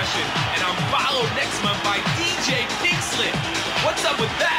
fashion, and I'm followed next month by DJ Pink Slip. What's up with that?